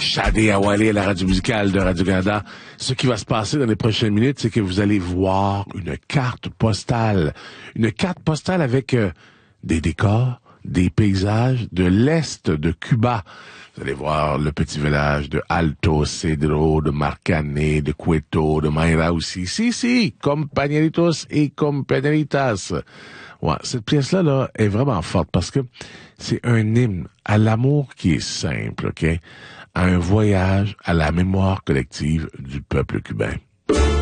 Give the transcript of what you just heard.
Shadé Awali à la radio musicale de Radio-Canada. Ce qui va se passer dans les prochaines minutes, c'est que vous allez voir une carte postale. Une carte postale avec des décors, des paysages de l'est de Cuba. Vous allez voir le petit village de Alto Cedro, de Marcané, de Cueto, de Mayra aussi. Si, compañeritos et compañeritas. Ouais, cette pièce-là, là, est vraiment forte parce que c'est un hymne à l'amour qui est simple, OK? À un voyage à la mémoire collective du peuple cubain.